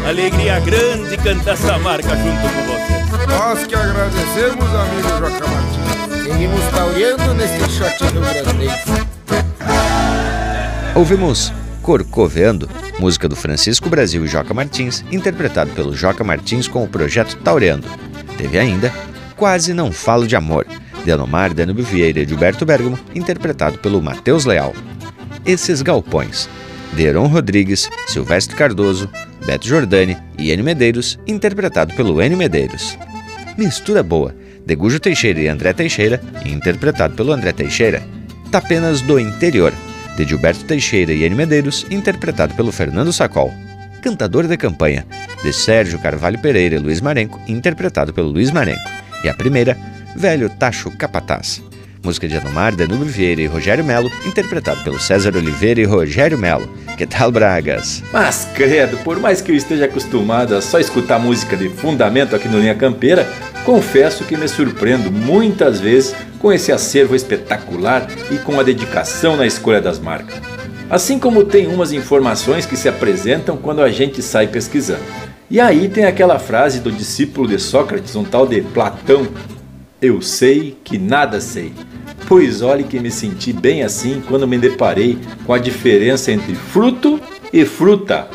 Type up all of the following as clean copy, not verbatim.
Alegria grande cantar essa marca junto com vocês. Nós que agradecemos, amigo Joca Martins. Seguimos pauleando neste shot rio-grandense. Ouvimos Corcoveando, música do Francisco Brasil e Joca Martins, interpretado pelo Joca Martins com o projeto Taureando. Teve ainda Quase Não Falo de Amor, de Anomar, Danúbio Vieira e Gilberto Bergamo, interpretado pelo Matheus Leal. Esses Galpões, de Heron Rodrigues, Silvestre Cardoso, Beto Jordani e Enio Medeiros, interpretado pelo Enio Medeiros. Mistura Boa, de Gujo Teixeira e André Teixeira, interpretado pelo André Teixeira. Tapenas do Interior, de Gilberto Teixeira e Enio Medeiros, interpretado pelo Fernando Sacol. Cantador de Campanha, de Sérgio Carvalho Pereira e Luiz Marenco, interpretado pelo Luiz Marenco. E a primeira, Velho Tacho Capataz, música de Anomar, Danúbio Vieira e Rogério Melo, interpretado pelo César Oliveira e Rogério Melo. Que tal, Bragas? Mas, credo, por mais que eu esteja acostumado a só escutar música de fundamento aqui no Linha Campeira, confesso que me surpreendo muitas vezes com esse acervo espetacular e com a dedicação na escolha das marcas. Assim como tem umas informações que se apresentam quando a gente sai pesquisando. E aí tem aquela frase do discípulo de Sócrates, um tal de Platão: eu sei que nada sei. Pois olhe que me senti bem assim quando me deparei com a diferença entre fruto e fruta.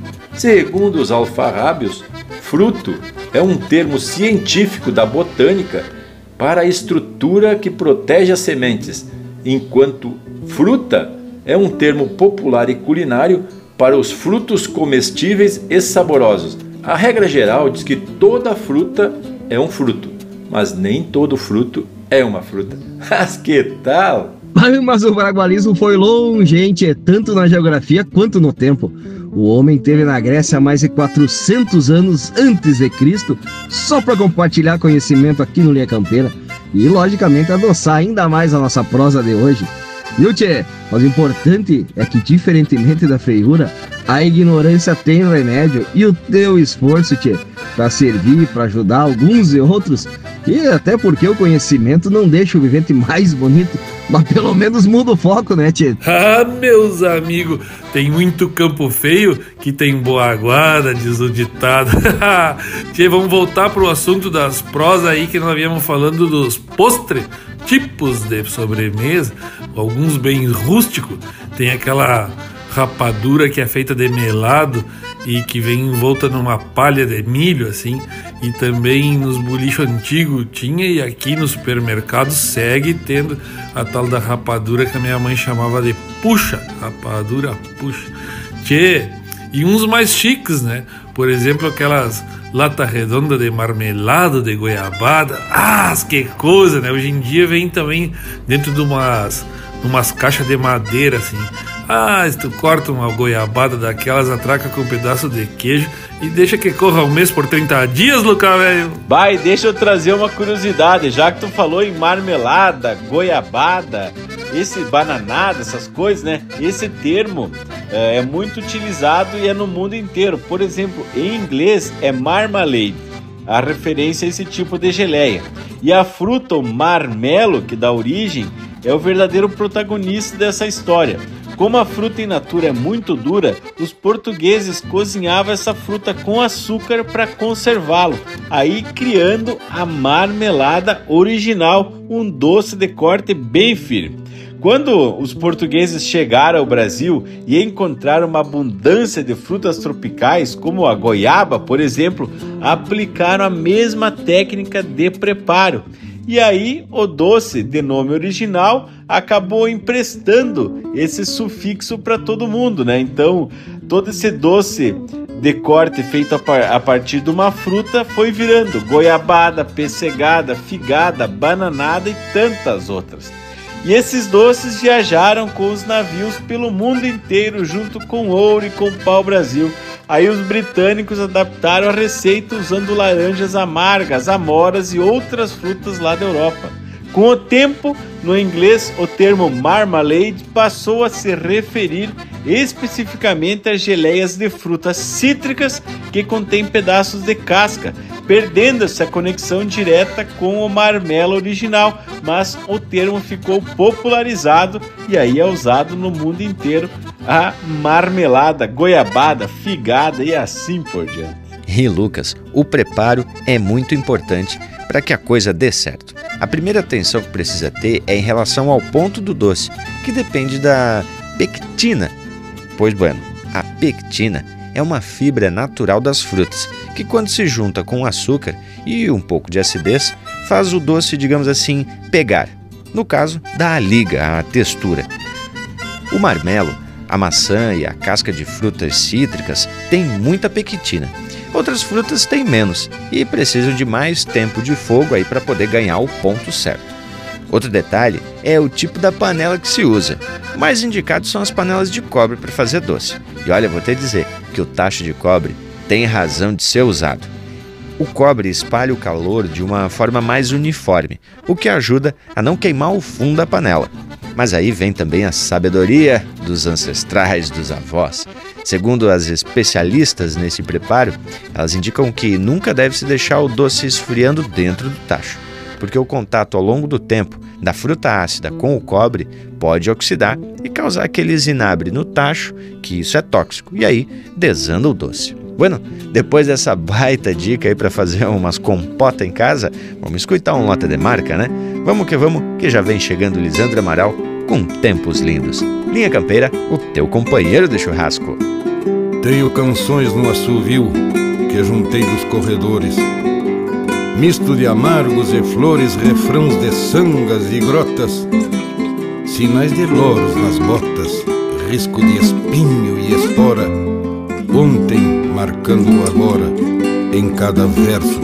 Segundo os alfarrábios, fruto é um termo científico da botânica para a estrutura que protege as sementes, enquanto fruta é um termo popular e culinário para os frutos comestíveis e saborosos. A regra geral diz que toda fruta é um fruto, mas nem todo fruto é uma fruta. Mas que tal? Mas o bragualismo foi longe, gente, tanto na geografia quanto no tempo. O homem esteve na Grécia há mais de 400 anos antes de Cristo, só para compartilhar conhecimento aqui no Linha Campeira e, logicamente, adoçar ainda mais a nossa prosa de hoje. Viu, tchê? Mas o importante é que, diferentemente da feiura, a ignorância tem remédio e o teu esforço, tchê, para servir, para ajudar alguns e outros, e até porque o conhecimento não deixa o vivente mais bonito, mas pelo menos muda o foco, né, tchê? Ah, meus amigos, tem muito campo feio que tem boa aguarda, diz o ditado. Tchê, vamos voltar pro assunto das prosas aí que nós viemos falando dos postres, tipos de sobremesa, alguns bem rústicos. Tem aquela rapadura que é feita de melado e que vem envolta numa palha de milho, assim. E também nos bolichos antigos tinha, e aqui no supermercado segue tendo a tal da rapadura que a minha mãe chamava de puxa, rapadura puxa. Tchê, e uns mais chiques, né? Por exemplo, aquelas lata redonda de marmelada, de goiabada. Ah, que coisa, né? Hoje em dia vem também dentro de umas caixas de madeira, assim. Ah, se tu corta uma goiabada daquelas, atraca com um pedaço de queijo e deixa que corra um mês por 30 dias, Luca, velho. Vai, deixa eu trazer uma curiosidade. Já que tu falou em marmelada, goiabada, bananada, essas coisas, né? Esse termo é muito utilizado e é no mundo inteiro. Por exemplo, em inglês é marmalade, a referência a esse tipo de geleia. E a fruta, o marmelo, que dá origem, é o verdadeiro protagonista dessa história. Como a fruta in natura é muito dura, os portugueses cozinhavam essa fruta com açúcar para conservá-lo, aí criando a marmelada original, um doce de corte bem firme. Quando os portugueses chegaram ao Brasil e encontraram uma abundância de frutas tropicais, como a goiaba, por exemplo, aplicaram a mesma técnica de preparo. E aí o doce, de nome original, acabou emprestando esse sufixo para todo mundo, né? Então, todo esse doce de corte feito a partir de uma fruta foi virando goiabada, pessegada, figada, bananada e tantas outras. E esses doces viajaram com os navios pelo mundo inteiro junto com ouro e com pau-brasil. Aí os britânicos adaptaram a receita usando laranjas amargas, amoras e outras frutas lá da Europa. Com o tempo, no inglês, o termo marmalade passou a se referir especificamente a geleias de frutas cítricas que contêm pedaços de casca, perdendo essa conexão direta com o marmelo original, mas o termo ficou popularizado e aí é usado no mundo inteiro a marmelada, goiabada, figada e assim por diante. E Lucas, o preparo é muito importante para que a coisa dê certo. A primeira atenção que precisa ter é em relação ao ponto do doce, que depende da pectina. Pois bueno, a pectina é uma fibra natural das frutas, que quando se junta com açúcar e um pouco de acidez, faz o doce, digamos assim, pegar. No caso, dá a liga, a textura. O marmelo, a maçã e a casca de frutas cítricas têm muita pectina. Outras frutas têm menos e precisam de mais tempo de fogo aí para poder ganhar o ponto certo. Outro detalhe é o tipo da panela que se usa. O mais indicado são as panelas de cobre para fazer doce. E olha, vou até dizer que o tacho de cobre tem razão de ser usado. O cobre espalha o calor de uma forma mais uniforme, o que ajuda a não queimar o fundo da panela. Mas aí vem também a sabedoria dos ancestrais, dos avós. Segundo as especialistas nesse preparo, elas indicam que nunca deve se deixar o doce esfriando dentro do tacho, porque o contato ao longo do tempo da fruta ácida com o cobre pode oxidar e causar aquele zinabre no tacho, que isso é tóxico, e aí desanda o doce. Bueno, depois dessa baita dica aí para fazer umas compotas em casa, vamos escutar um Nota de Marca, né? Vamos, que já vem chegando Lisandro Amaral com Tempos Lindos. Linha Campeira, o teu companheiro de churrasco. Tenho canções no assovio que juntei dos corredores, misto de amargos e flores, refrãos de sangas e grotas, sinais de louros nas botas, risco de espinho e espora, ontem marcando o agora em cada verso